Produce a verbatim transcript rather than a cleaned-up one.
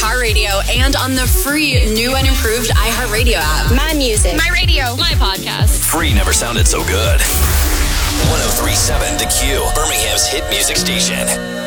iHeartRadio and on the free new and improved iHeartRadio app. My music. My radio. My podcast. Free never sounded so good. one oh three point seven The Q, Birmingham's hit music station.